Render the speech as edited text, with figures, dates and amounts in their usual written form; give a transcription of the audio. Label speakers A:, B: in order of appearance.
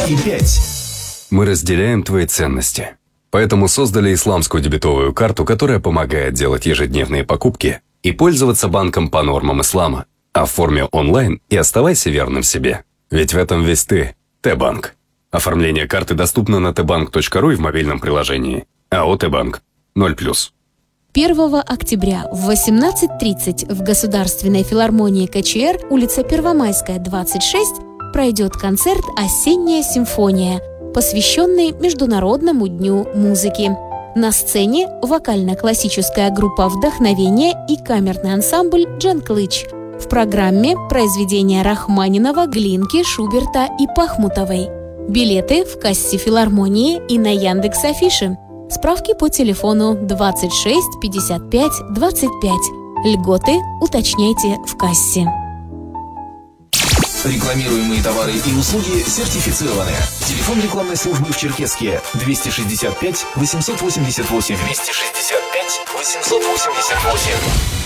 A: и 5.
B: Мы разделяем твои ценности. Поэтому создали исламскую дебетовую карту, которая помогает делать ежедневные покупки и пользоваться банком по нормам ислама. Оформи онлайн и оставайся верным себе. Ведь в этом весь ты. Т-банк. Оформление карты доступно на tbank.ru и в мобильном приложении. АО Т-банк. 0+.
C: 1 октября в 18:30 в Государственной филармонии КЧР, улица Первомайская, 26, пройдет концерт «Осенняя симфония», посвященный Международному дню музыки. На сцене вокально-классическая группа «Вдохновение» и камерный ансамбль «Джанклыч». В программе произведения Рахманинова, Глинки, Шуберта и Пахмутовой. Билеты в кассе филармонии и на Яндекс.Афише. Справки по телефону 26 55 25. Льготы уточняйте в кассе.
A: Рекламируемые товары и услуги сертифицированы. Телефон рекламной службы в Черкесске 265 888 265 888.